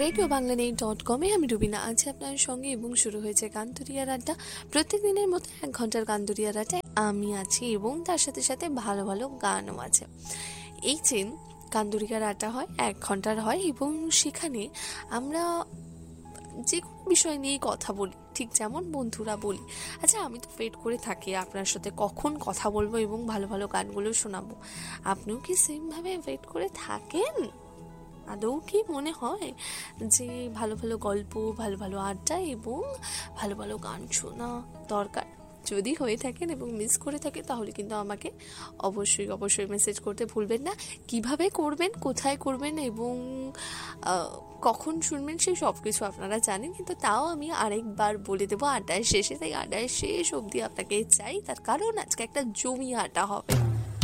Radio Bangla .com-এ আমি রুবিনা আছি আপনার সঙ্গে এবং শুরু হয়েছে গানদুরিয়ার আড্ডা। প্রত্যেক দিনের মতো 1 ঘন্টার গানদুরিয়ার আড্ডায় আমি আছি এবং তার সাথে সাথে ভালো ভালো গানও আছে। এই যে গানদুরিয়ার আড্ডা হয় 1 ঘন্টার হয় এবং সেখানে আমরা যে কোনো বিষয় নিয়ে কথা বলি, ঠিক যেমন বন্ধুরা বলি। আচ্ছা, আমি তো ওয়েট করে থাকি আপনার সাথে কখন কথা বলবো এবং ভালো ভালো গানগুলো শোনাবো। আপনিও কি সেমভাবে ওয়েট করে থাকেন? আদৌ কি মনে হয় যে ভালো ভালো গল্প, ভালো ভালো আড্ডা এবং ভালো ভালো গান শোনা দরকার? যদি হয়ে থাকেন এবং মিস করে থাকে তাহলে কিন্তু আমাকে অবশ্যই মেসেজ করতে ভুলবেন না। কিভাবে করবেন, কোথায় করবেন এবং কখন শুনবেন সেই সব কিছু আপনারা জানেন, কিন্তু তাও আমি আরেকবার বলে দেবো আড্ডায় শেষে। তাই আড্ডায় শেষ অবধি আপনাকে চাই, তার কারণ আজকে একটা জমিয়ে আড্ডা হবে।